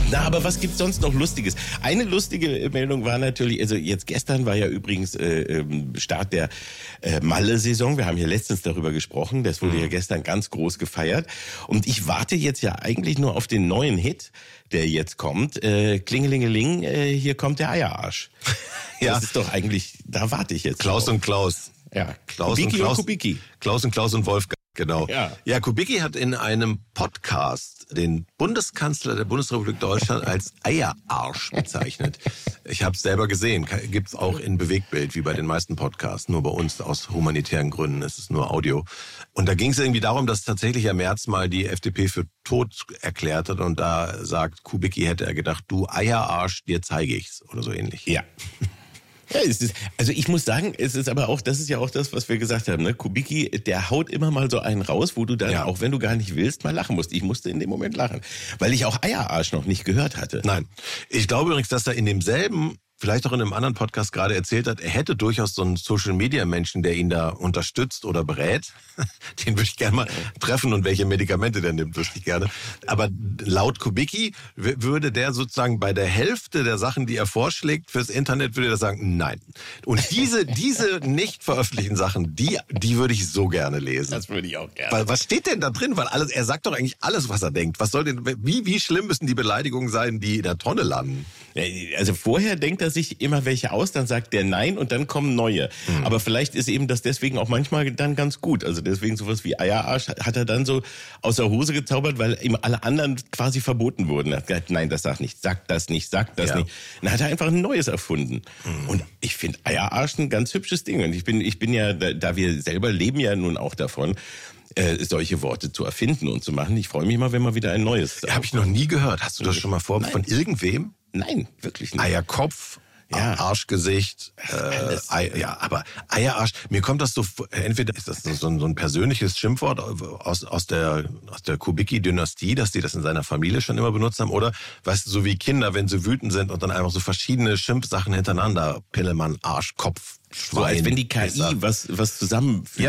Na, aber was gibt's sonst noch Lustiges? Eine lustige Meldung war natürlich, also jetzt gestern war ja übrigens Start der Malle-Saison. Wir haben hier letztens darüber gesprochen. Das wurde ja gestern ganz groß gefeiert. Und ich warte jetzt ja eigentlich nur auf den neuen Hit, der jetzt kommt. Klingelingeling, hier kommt der Eierarsch. Ja. Das ist doch eigentlich, da warte ich jetzt Klaus drauf. und Klaus. Ja, Klaus Kubicki und Klaus. und Kubicki. Klaus und Wolfgang. Genau. Ja. Kubicki hat in einem Podcast den Bundeskanzler der Bundesrepublik Deutschland als Eierarsch bezeichnet. Ich habe es selber gesehen. Gibt's auch in Bewegtbild, wie bei den meisten Podcasts. Nur bei uns aus humanitären Gründen ist es nur Audio. Und da ging es irgendwie darum, dass tatsächlich Herr Merz mal die FDP für tot erklärt hat. Und da sagt Kubicki, hätte er gedacht, du Eierarsch, dir zeige ich's. Oder so ähnlich. Ja. Ja, also ich muss sagen, es ist aber auch, das ist ja auch das, was wir gesagt haben, ne? Kubicki, der haut immer mal so einen raus, wo du dann, auch wenn du gar nicht willst, mal lachen musst. Ich musste in dem Moment lachen, weil ich auch Eierarsch noch nicht gehört hatte. Nein. Ich glaube übrigens, dass er in demselben, vielleicht auch in einem anderen Podcast gerade erzählt hat, er hätte durchaus so einen Social-Media-Menschen, der ihn da unterstützt oder berät. Den würde ich gerne mal treffen und welche Medikamente der nimmt, wüsste ich gerne. Aber laut Kubicki würde der sozusagen bei der Hälfte der Sachen, die er vorschlägt fürs Internet, würde er sagen, nein. Und diese nicht veröffentlichten Sachen, die würde ich so gerne lesen. Das würde ich auch gerne. Weil, was steht denn da drin? Weil alles, er sagt doch eigentlich alles, was er denkt. Was soll denn, wie schlimm müssen die Beleidigungen sein, die in der Tonne landen? Also vorher denkt er sich immer welche aus, dann sagt der Nein und dann kommen neue. Aber vielleicht ist eben das deswegen auch manchmal dann ganz gut. Also deswegen sowas wie Eierarsch hat er dann so aus der Hose gezaubert, weil ihm alle anderen quasi verboten wurden. Er hat gesagt, nein, das sag nicht, sag das nicht. Dann hat er einfach ein neues erfunden. Und ich finde Eierarsch ein ganz hübsches Ding. Und ich bin ja, da wir selber leben ja nun auch davon, solche Worte zu erfinden und zu machen. Ich freue mich mal, wenn mal wieder ein neues. Habe ich noch nie gehört. Hast du das schon mal von irgendwem? Nein, wirklich nicht. Eierkopf, Arschgesicht, aber Eierarsch, mir kommt das so, entweder ist das so ein persönliches Schimpfwort aus der Kubicki-Dynastie, dass die das in seiner Familie schon immer benutzt haben, oder, weißt du, so wie Kinder, wenn sie wütend sind und dann einfach so verschiedene Schimpfsachen hintereinander, Pillemann, Arsch, Kopf, Schwein. So als wenn die KI was zusammenfügt.